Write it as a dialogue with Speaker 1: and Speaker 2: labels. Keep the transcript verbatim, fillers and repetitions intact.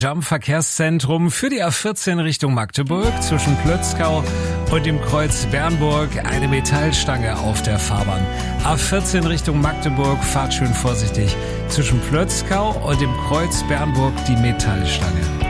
Speaker 1: Am Verkehrszentrum für die A vierzehn Richtung Magdeburg zwischen Plötzkau und dem Kreuz Bernburg eine Metallstange auf der Fahrbahn. A vierzehn Richtung Magdeburg, fahrt schön vorsichtig. Zwischen Plötzkau und dem Kreuz Bernburg die Metallstange.